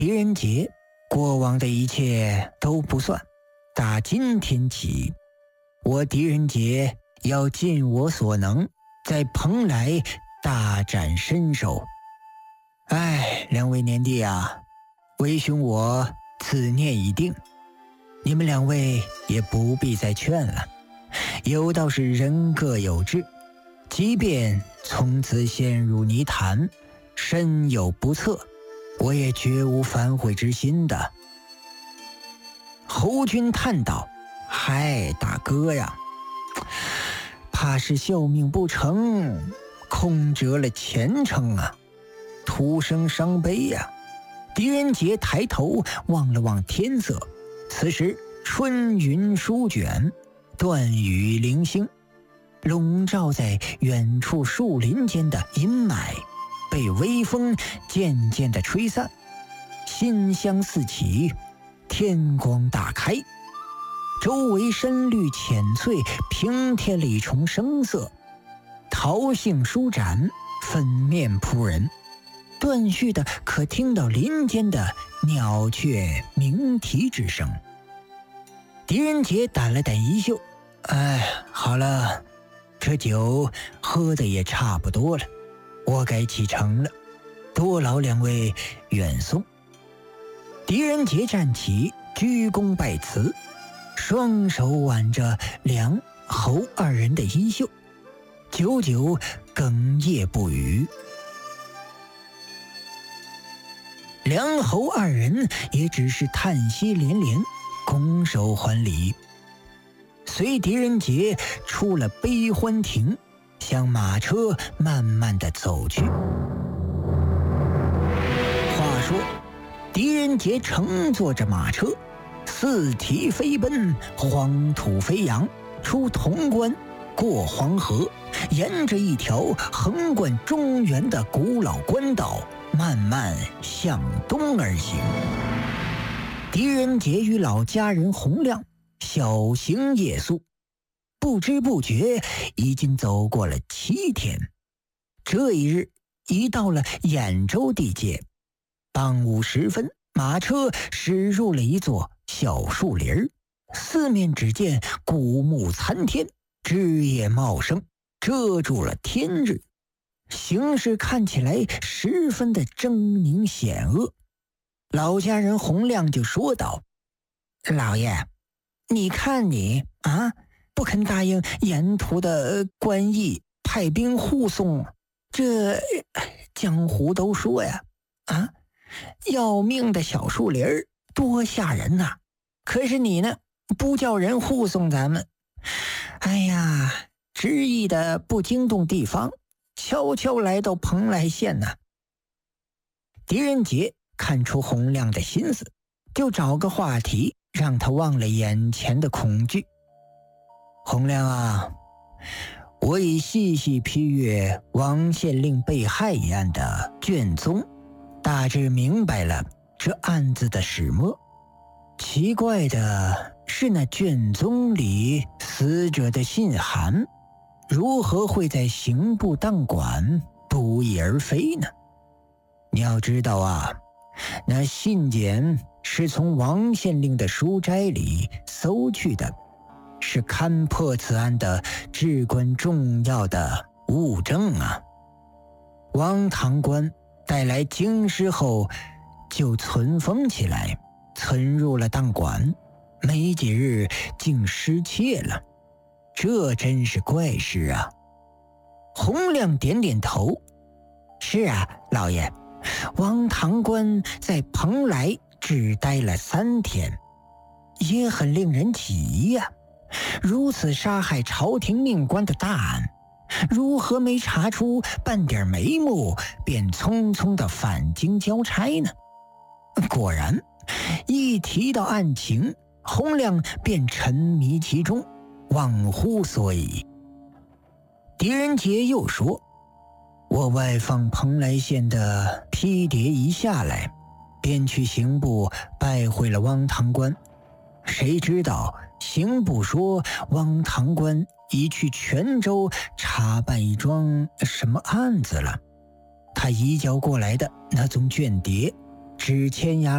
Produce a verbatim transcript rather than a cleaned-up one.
狄仁杰，过往的一切都不算，打今天起，我狄仁杰要尽我所能，在蓬莱大展身手。哎，两位年弟啊，为兄我此念已定，你们两位也不必再劝了。有道是人各有志，即便从此陷入泥潭，身有不测，我也绝无反悔之心的。侯军叹道：嗨，大哥呀，怕是效命不成，空折了前程啊，徒生伤悲呀。狄仁杰抬头望了望天色，此时春云舒卷，断雨零星，笼罩在远处树林间的阴霾被微风渐渐地吹散，馨香四起，天光大开，周围深绿浅翠，平添了一重生色，桃杏舒展，粉面扑人，断续的可听到林间的鸟雀鸣啼之声。狄仁杰掸了掸衣袖，哎，好了，这酒喝的也差不多了，我该启程了，多劳两位远送。狄仁杰站起，鞠躬拜辞，双手挽着梁侯二人的衣袖，久久哽咽不语。梁侯二人也只是叹息连连，拱手还礼，随狄仁杰出了悲欢亭，向马车慢慢地走去。话说狄仁杰乘坐着马车，四蹄飞奔，黄土飞扬，出潼关，过黄河，沿着一条横贯中原的古老官道慢慢向东而行。狄仁杰与老家人洪亮小行夜宿，不知不觉已经走过了七天。这一日已到了兖州地界，傍午时分，马车驶入了一座小树林，四面只见古木参天，枝叶茂盛，遮住了天日，形势看起来十分的狰狞险恶。老家人洪亮就说道：老爷，你看你啊，不肯答应沿途的官役派兵护送，这江湖都说呀，啊，要命的小树林多吓人呐、啊！可是你呢，不叫人护送咱们，哎呀，执意的不惊动地方，悄悄来到蓬莱县呐、啊。狄仁杰看出洪亮的心思，就找个话题让他忘了眼前的恐惧。洪亮啊，我已细细批阅王县令被害一案的卷宗，大致明白了这案子的始末。奇怪的是，那卷宗里死者的信函如何会在刑部档馆不翼而飞呢？你要知道啊，那信件是从王县令的书斋里搜去的，是勘破此案的至关重要的物证啊。王堂官带来京师后就存封起来，存入了档馆，没几日竟失窃了，这真是怪事啊。洪亮点点头，是啊，老爷，王堂官在蓬莱只待了三天，也很令人起疑呀、啊。如此杀害朝廷命官的大案，如何没查出半点眉目，便匆匆的返京交差呢？果然，一提到案情，洪亮便沉迷其中，忘乎所以。狄仁杰又说：我外放蓬莱县的批牒一下来，便去刑部拜会了汪堂官，谁知道刑部说汪堂官已去泉州查办一桩什么案子了，他移交过来的那宗卷牒只签押